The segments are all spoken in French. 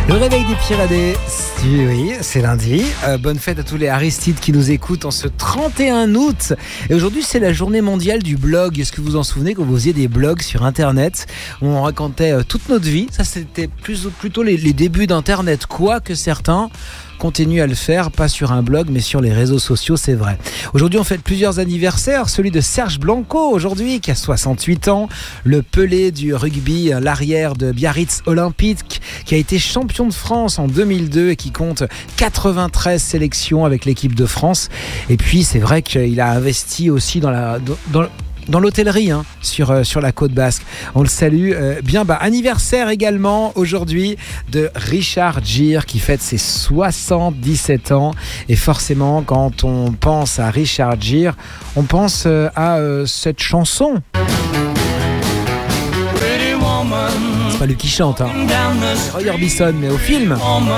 Le réveil des Pyrénées, oui, c'est lundi. Bonne fête à tous les Aristides qui nous écoutent en ce 31 août. Et aujourd'hui, c'est la journée mondiale du blog. Est-ce que vous vous en souvenez quand vous faisiez des blogs sur Internet où on racontait toute notre vie? Ça, c'était plutôt les débuts d'Internet, quoique certains continuent à le faire, pas sur un blog, mais sur les réseaux sociaux, c'est vrai. Aujourd'hui, on fête plusieurs anniversaires. Celui de Serge Blanco, aujourd'hui, qui a 68 ans. Le Pelé du rugby, l'arrière de Biarritz Olympique, qui a été champion de France en 2002 et qui compte 93 sélections avec l'équipe de France. Et puis, c'est vrai qu'il a investi aussi dans l'hôtellerie sur la côte basque. On le salue bien bas. Anniversaire également aujourd'hui de Richard Gere qui fête ses 77 ans. Et forcément, quand on pense à Richard Gere, on pense à cette chanson. C'est pas lui qui chante, c'est Roy Orbison, mais au film.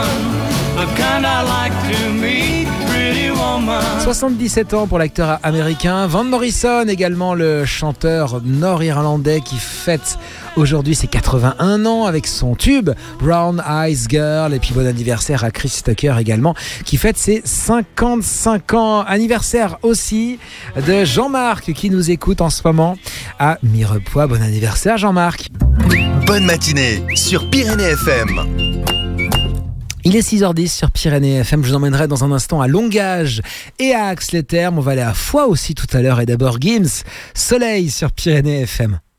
77 ans pour l'acteur américain. Van Morrison, également le chanteur nord-irlandais qui fête aujourd'hui ses 81 ans avec son tube Brown Eyes Girl. Et puis bon anniversaire à Chris Tucker également qui fête ses 55 ans. Anniversaire aussi de Jean-Marc qui nous écoute en ce moment à Mirepoix. Bon anniversaire Jean-Marc. Bonne matinée sur Pyrénées FM. Il est 6h10 sur Pyrénées FM. Je vous emmènerai dans un instant à Longage et à Ax-les-Thermes. On va aller à Foix aussi tout à l'heure. Et d'abord Gims, Soleil sur Pyrénées FM.